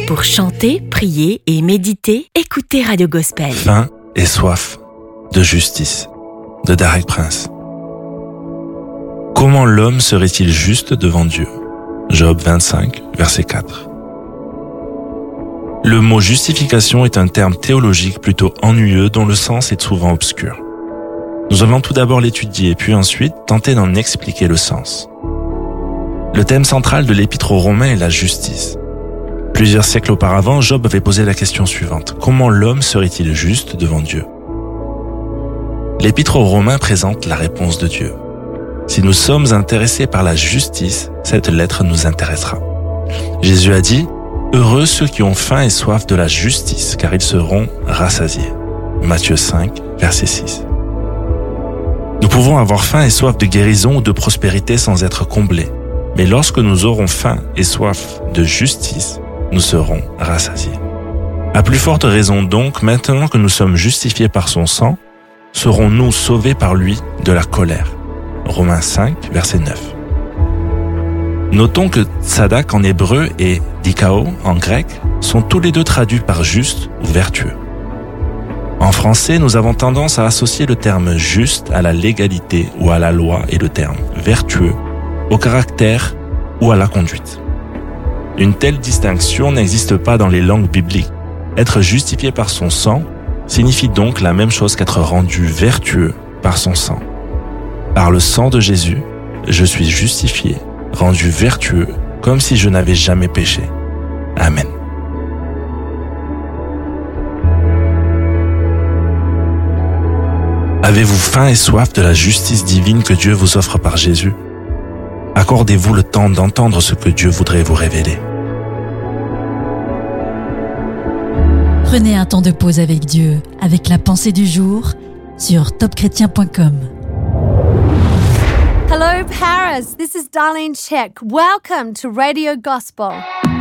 Pour chanter, prier et méditer, écoutez Radio Gospel. Faim et soif de justice, de Derek Prince. Comment l'homme serait-il juste devant Dieu? Job 25, verset 4. Le mot justification est un terme théologique plutôt ennuyeux dont le sens est souvent obscur. Nous allons tout d'abord l'étudier puis ensuite tenter d'en expliquer le sens. Le thème central de l'Épître aux Romains est la justice. Plusieurs siècles auparavant, Job avait posé la question suivante. Comment l'homme serait-il juste devant Dieu? L'Épître aux Romains présente la réponse de Dieu. Si nous sommes intéressés par la justice, cette lettre nous intéressera. Jésus a dit « Heureux ceux qui ont faim et soif de la justice, car ils seront rassasiés. » Matthieu 5, verset 6. Nous pouvons avoir faim et soif de guérison ou de prospérité sans être comblés. Mais lorsque nous aurons faim et soif de justice, nous serons rassasiés. À plus forte raison donc, maintenant que nous sommes justifiés par son sang, serons-nous sauvés par lui de la colère. Romains 5, verset 9. Notons que tzadak en hébreu et dikao en grec sont tous les deux traduits par juste ou vertueux. En français, nous avons tendance à associer le terme juste à la légalité ou à la loi et le terme vertueux au caractère ou à la conduite. Une telle distinction n'existe pas dans les langues bibliques. Être justifié par son sang signifie donc la même chose qu'être rendu vertueux par son sang. Par le sang de Jésus, je suis justifié, rendu vertueux, comme si je n'avais jamais péché. Amen. Avez-vous faim et soif de la justice divine que Dieu vous offre par Jésus? Accordez-vous le temps d'entendre ce que Dieu voudrait vous révéler. Prenez un temps de pause avec Dieu, avec la pensée du jour sur topchrétien.com. Hello, Paris. This is Darlene Check. Welcome to Radio Gospel.